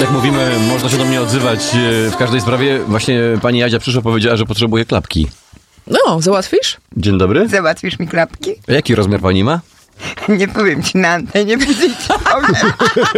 Jak mówimy, można się do mnie odzywać w każdej sprawie. Właśnie pani Jadzia przyszła, powiedziała, że potrzebuje klapki. No, załatwisz? Dzień dobry. Załatwisz mi klapki? A jaki rozmiar pani ma? Nie powiem ci na antenie, później ci powiem.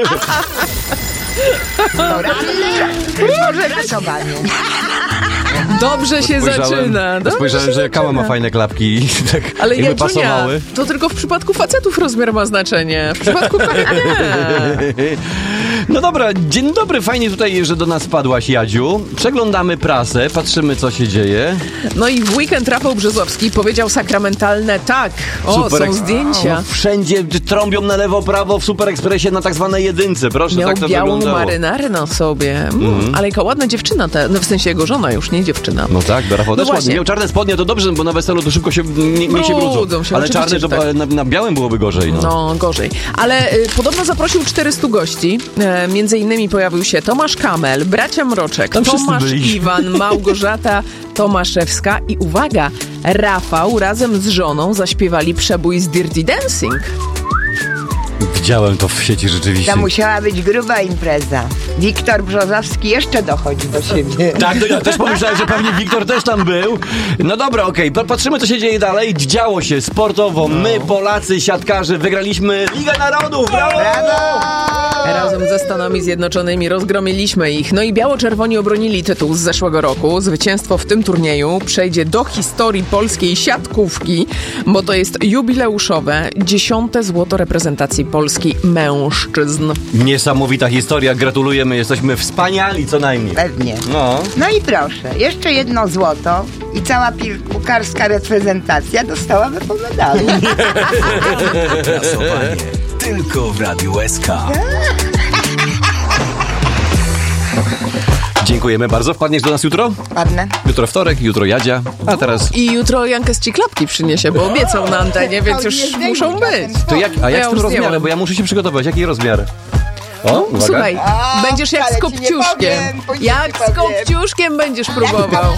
Może rysowanie. Dobrze się zaczyna. Dobrze Spojrzałem, się że Kała ma fajne klapki i tak Ale jakby Jadziunia, pasowały. to tylko w przypadku facetów rozmiar ma znaczenie. W przypadku kobiet nie. No dobra, dzień dobry, fajnie tutaj, że do nas wpadłaś, Jadziu. Przeglądamy prasę, patrzymy, co się dzieje. No i w weekend Rafał Brzozowski powiedział sakramentalne tak. O, są zdjęcia. No, wszędzie trąbią na lewo, prawo w Super Expressie na tak zwanej jedynce. Proszę, Miał tak to białą wyglądało. marynarę na sobie. Ale jaka ładna dziewczyna, no w sensie jego żona już, nie dziewczyna. No tak, do Rafał No też ładnie. właśnie. Miał czarne spodnie, to dobrze, bo na weselu to szybko się nie się brudzą. Się, ale oczywiście, czarne, że to tak. na białym byłoby gorzej. No, gorzej. Ale podobno zaprosił 400 gości. Między innymi pojawił się Tomasz Kamel, bracia Mroczek, Tam wszyscy Tomasz byli. Iwan, Małgorzata Tomaszewska i uwaga, Rafał razem z żoną zaśpiewali przebój z Dirty Dancing. Widziałem to w sieci rzeczywiście. To musiała być gruba impreza. Wiktor Brzozowski jeszcze dochodzi do siebie. Tak, no ja też pomyślałem, że pewnie Wiktor też tam był. No dobra, okej, patrzymy, co się dzieje dalej. Działo się sportowo. My, Polacy, siatkarze, wygraliśmy Ligę Narodów. Brawo! Razem ze Stanami Zjednoczonymi rozgromiliśmy ich. No i biało-czerwoni obronili tytuł z zeszłego roku. Zwycięstwo w tym turnieju przejdzie do historii polskiej siatkówki, bo to jest jubileuszowe 10. złoto reprezentacji Polski mężczyzn. Niesamowita historia, gratulujemy, jesteśmy wspaniali co najmniej. Pewnie. No. No i proszę, jeszcze jedno złoto i cała piłkarska reprezentacja dostałaby po medalu. Klasowanie tylko w Radiu SK. Dziękujemy bardzo. Wpadniesz do nas jutro? Ładne. Jutro wtorek, jutro Jadzia, a teraz... I jutro Jankes ci klapki przyniesie, bo obiecał na antenie, więc już muszą być. To jak, a jak Ja z tym już rozmiarem? zdjęłam. Bo ja muszę się przygotować. Jaki rozmiar? O, uwaga. Słuchaj, będziesz jak z wcale ci nie kopciuszkiem. powiem, później Jak ci z powiem. kopciuszkiem będziesz próbował.